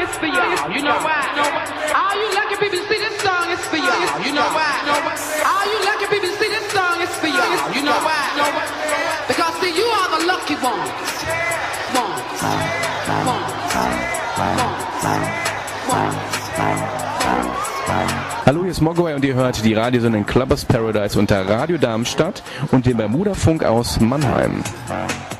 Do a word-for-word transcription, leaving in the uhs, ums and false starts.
is for y'all. You know why? All you lucky people see this song is for y'all. You know why? All you lucky people see this song is for y'all. You know why? Because see, you are the lucky ones. Ones. Ones. Ones. Hallo, hier ist Mogwai und ihr hört die Radiosendung Clubbers Paradise unter Radio Darmstadt und den Bermuda Funk aus Mannheim.